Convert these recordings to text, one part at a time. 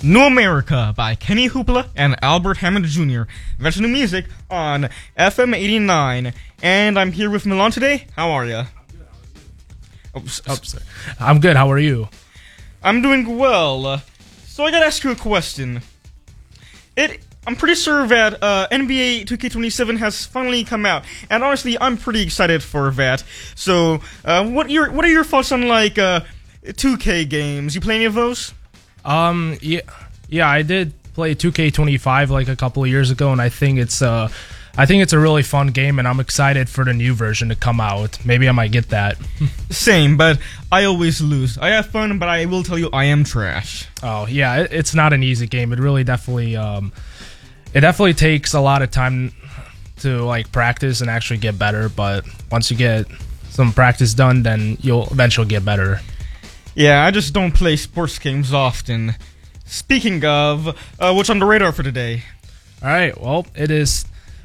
New America by Kenny Hoopla and Albert Hammond Jr. That's new music on FM 89. And I'm here with Milan today. How are you? I'm good. How are you? I'm doing well. So I gotta ask you a question. I'm pretty sure that NBA 2K27 has finally come out, and honestly, I'm pretty excited for that. So, what are your thoughts on 2K games? You play any of those? Yeah, I did play 2K25 a couple of years ago, and I think it's a really fun game, and I'm excited for the new version to come out. Maybe I might get that. Same, but I always lose. I have fun, but I will tell you I am trash. Oh yeah, it's not an easy game. It really definitely takes a lot of time to practice and actually get better. But once you get some practice done, then you'll eventually get better. Yeah, I just don't play sports games often. Speaking of, what's on the radar for today? All right, well, it is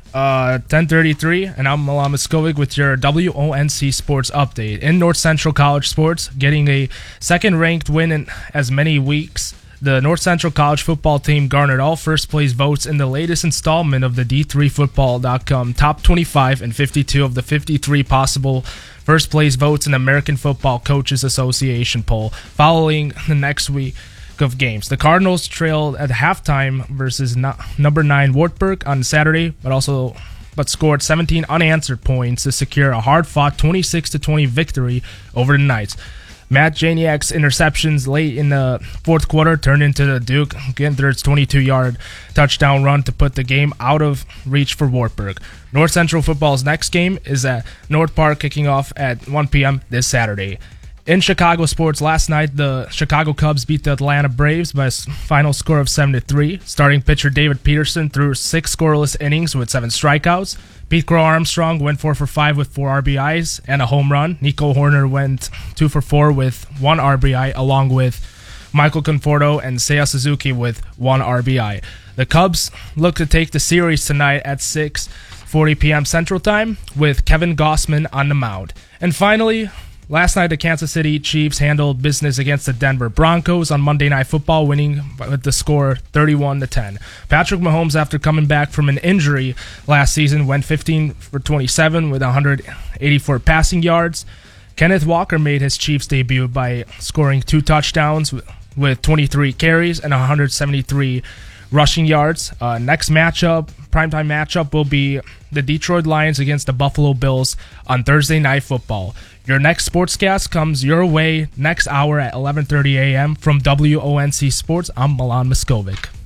10:33, and I'm Milan Miskovic with your WONC Sports Update. In North Central College sports, getting a second-ranked win in as many weeks, the North Central College football team garnered all first-place votes in the latest installment of the D3Football.com Top 25 and 52 of the 53 possible first-place votes in the American Football Coaches Association poll following the next week of games. The Cardinals trailed at halftime versus number 9 Wartburg on Saturday, but scored 17 unanswered points to secure a hard-fought 26-20 victory over the Knights. Matt Janiak's interceptions late in the fourth quarter turned into the Duke Ginthard's 22-yard touchdown run to put the game out of reach for Wartburg. North Central football's next game is at North Park, kicking off at 1 p.m. this Saturday. In Chicago sports, last night, the Chicago Cubs beat the Atlanta Braves by a final score of 7-3. Starting pitcher David Peterson threw 6 scoreless innings with 7 strikeouts. Pete Crow Armstrong went 4 for 5 with 4 RBIs and a home run. Nico Horner went 2 for 4 with 1 RBI, along with Michael Conforto and Seiya Suzuki with 1 RBI. The Cubs look to take the series tonight at 6:40 p.m. Central Time with Kevin Gossman on the mound. And finally, last night, the Kansas City Chiefs handled business against the Denver Broncos on Monday Night Football, winning with the score 31-10. Patrick Mahomes, after coming back from an injury last season, went 15 for 27 with 184 passing yards. Kenneth Walker made his Chiefs debut by scoring 2 touchdowns with 23 carries and 173 rushing yards. Next primetime matchup will be the Detroit Lions against the Buffalo Bills on Thursday Night Football. Your next sportscast comes your way next hour at 11:30 a.m. from WONC Sports. I'm Milan Miskovic.